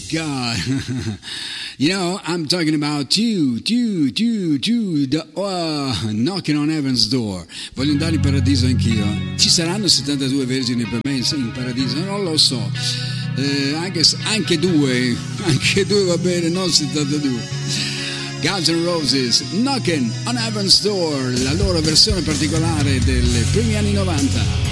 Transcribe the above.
God. You know, I'm talking about you, knocking on heaven's door. Voglio andare in paradiso anch'io. Ci saranno 72 vergini per me in paradiso? Non lo so. Anche due va bene, non 72. Guns N' Roses, Knocking on Heaven's Door, la loro versione particolare dei primi anni 90.